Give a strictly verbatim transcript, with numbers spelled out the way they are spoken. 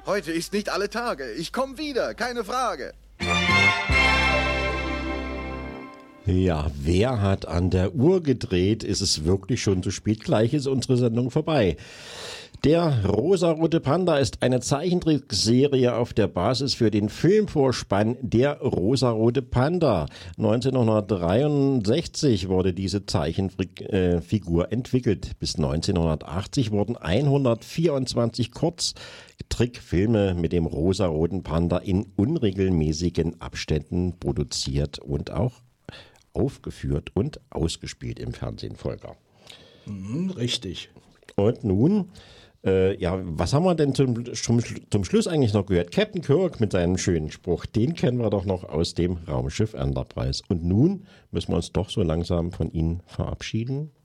Heute ist nicht alle Tage. Ich komme wieder, keine Frage. Ja, wer hat an der Uhr gedreht? Ist es wirklich schon zu spät? Gleich ist unsere Sendung vorbei. Der rosarote Panda ist eine Zeichentrickserie auf der Basis für den Filmvorspann Der rosarote Panda. neunzehnhundertdreiundsechzig wurde diese Zeichenfigur entwickelt. Bis neunzehnhundertachtzig wurden hundertvierundzwanzig Kurztrickfilme mit dem rosaroten Panda in unregelmäßigen Abständen produziert und auch aufgeführt und ausgespielt im Fernsehen, Volker. Mhm, richtig. Und nun, äh, ja, was haben wir denn zum, zum, zum Schluss eigentlich noch gehört? Captain Kirk mit seinem schönen Spruch, den kennen wir doch noch aus dem Raumschiff Enterprise. Und nun müssen wir uns doch so langsam von Ihnen verabschieden.